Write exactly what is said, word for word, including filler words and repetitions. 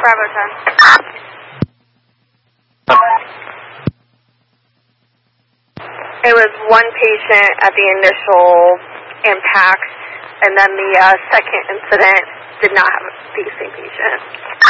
Bravo ten. It was one patient at the initial impact, and then the uh, second incident did not have the same patient.